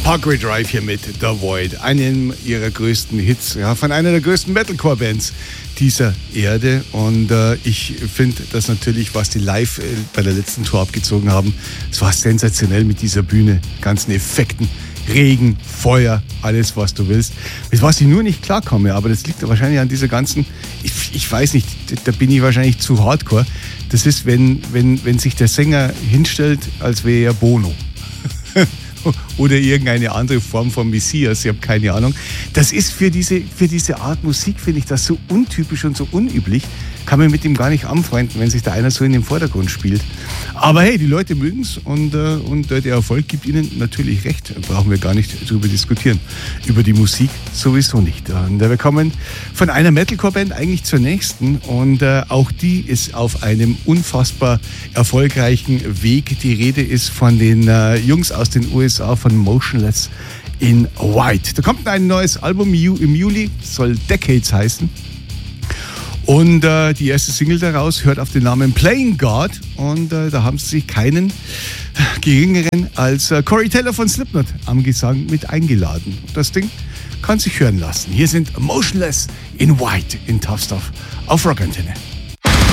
Parkway Drive hier mit The Void, einem ihrer größten Hits, ja, von einer der größten Metalcore-Bands dieser Erde. Und ich finde das natürlich, was die live bei der letzten Tour abgezogen haben, es war sensationell mit dieser Bühne, ganzen Effekten, Regen, Feuer, alles, was du willst. Mit was ich nur nicht klarkomme, aber das liegt wahrscheinlich an dieser ganzen, ich weiß nicht, da bin ich wahrscheinlich zu hardcore. Das ist, wenn sich der Sänger hinstellt, als wäre er Bono. Oder irgendeine andere Form von Messias, ich habe keine Ahnung. Das ist für diese Art Musik, finde ich das so untypisch und so unüblich. Kann man mit ihm gar nicht anfreunden, wenn sich da einer so in den Vordergrund spielt. Aber hey, die Leute mögen es und der Erfolg gibt ihnen natürlich recht. Brauchen wir gar nicht drüber diskutieren. Über die Musik sowieso nicht. Und wir kommen von einer Metalcore-Band eigentlich zur nächsten und auch die ist auf einem unfassbar erfolgreichen Weg. Die Rede ist von den Jungs aus den USA, von Motionless in White. Da kommt ein neues Album im Juli, soll Decades heißen. Und die erste Single daraus hört auf den Namen Playing God. Und da haben sie sich keinen geringeren als Corey Taylor von Slipknot am Gesang mit eingeladen. Das Ding kann sich hören lassen. Hier sind Motionless in White in Tough Stuff auf Rockantenne.